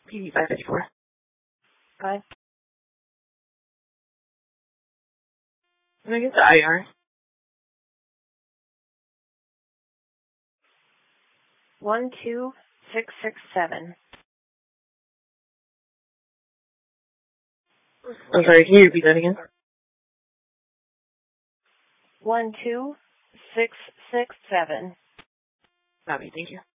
PD 554. Hi. Can I get the IR? 12667. I'm sorry, can you repeat that again? 12667. Copy, thank you.